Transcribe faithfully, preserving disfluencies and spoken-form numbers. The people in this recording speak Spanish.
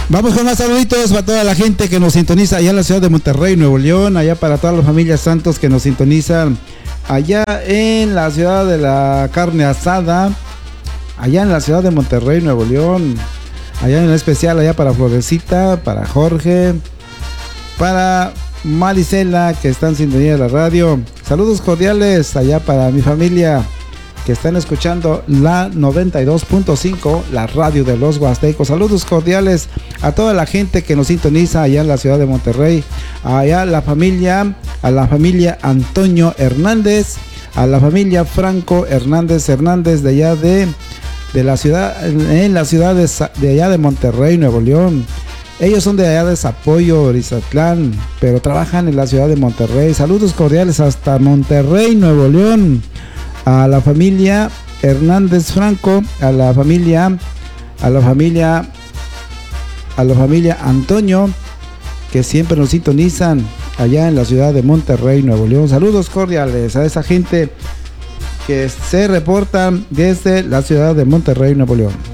Vamos con más saluditos para toda la gente que nos sintoniza allá en la ciudad de Monterrey, Nuevo León, allá para todas las familias Santos que nos sintonizan allá en la ciudad de la carne asada, allá en la ciudad de Monterrey, Nuevo León, allá en especial allá para Florecita, para Jorge, para Marisela que está en sintonía de la radio. Saludos cordiales allá para mi familia que están escuchando la noventa y dos punto cinco, la radio de los Huastecos. Saludos cordiales a toda la gente que nos sintoniza allá en la ciudad de Monterrey, allá la familia, a la familia Antonio Hernández, a la familia Franco Hernández Hernández de allá de, de la ciudad, en la ciudad de, de allá de Monterrey, Nuevo León. Ellos son de allá de Zapoyo, Orizatlán, pero trabajan en la ciudad de Monterrey. Saludos cordiales hasta Monterrey, Nuevo León. A la familia Hernández Franco, a la familia, a la familia, a la familia Antonio, que siempre nos sintonizan allá en la ciudad de Monterrey, Nuevo León. Saludos cordiales a esa gente que se reportan desde la ciudad de Monterrey, Nuevo León.